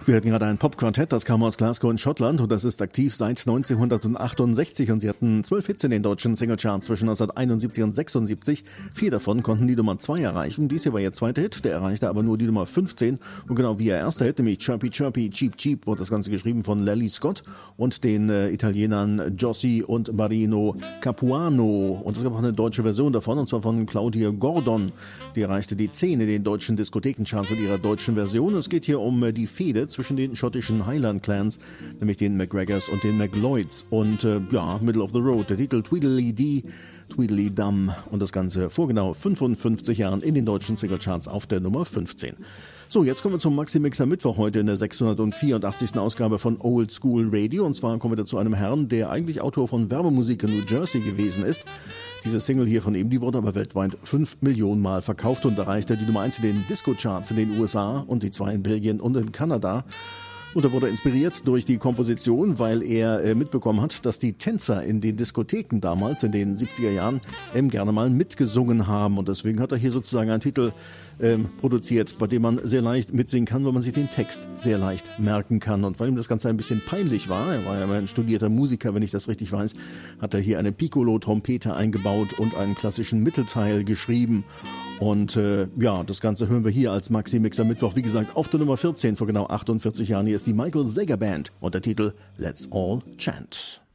Wir hatten gerade ein Popquartett, das kam aus Glasgow in Schottland und das ist aktiv seit 1968 und sie hatten 12 Hits in den deutschen Singlecharts zwischen 1971 und 76. 4 davon konnten die Nummer 2 erreichen. Dies hier war ihr zweiter Hit, der erreichte aber nur die Nummer 15 und genau wie ihr erster Hit, nämlich Chirpy Chirpy Cheep Cheep, wurde das Ganze geschrieben von Lally Scott und den Italienern Jossi und Marino Capuano und es gab auch eine deutsche Version davon und zwar von Claudia Gordon. Die erreichte die 10 in den deutschen Diskothekencharts mit ihrer deutschen Version. Es geht hier um die Fehde zwischen den schottischen Highland-Clans, nämlich den McGregors und den McLeods. Und Middle of the Road, der Titel Tweedledee, Tweedledum und das Ganze vor genau 55 Jahren in den deutschen Singlecharts auf der Nummer 15. So, jetzt kommen wir zum Maxi-Mixer Mittwoch heute in der 684. Ausgabe von Old School Radio. Und zwar kommen wir da zu einem Herrn, der eigentlich Autor von Werbemusik in New Jersey gewesen ist. Diese Single hier von ihm, die wurde aber weltweit 5 Millionen Mal verkauft und erreichte die Nummer 1 in den Disco-Charts in den USA und die 2 in Belgien und in Kanada. Und er wurde inspiriert durch die Komposition, weil er mitbekommen hat, dass die Tänzer in den Diskotheken damals, in den 70er Jahren, gerne mal mitgesungen haben. Und deswegen hat er hier sozusagen einen Titel produziert, bei dem man sehr leicht mitsingen kann, weil man sich den Text sehr leicht merken kann. Und weil ihm das Ganze ein bisschen peinlich war, er war ja ein studierter Musiker, wenn ich das richtig weiß, hat er hier eine Piccolo-Trompete eingebaut und einen klassischen Mittelteil geschrieben. Und das Ganze hören wir hier als Maxi-Mixer Mittwoch, wie gesagt, auf der Nummer 14 vor genau 48 Jahren. Hier ist die Michael Zager Band und der Titel Let's All Chant.